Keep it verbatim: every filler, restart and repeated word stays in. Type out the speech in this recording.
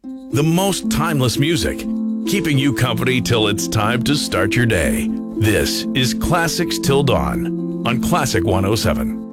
The most timeless music, keeping you company till it's time to start your day. This is Classics Till Dawn on Classic one oh seven.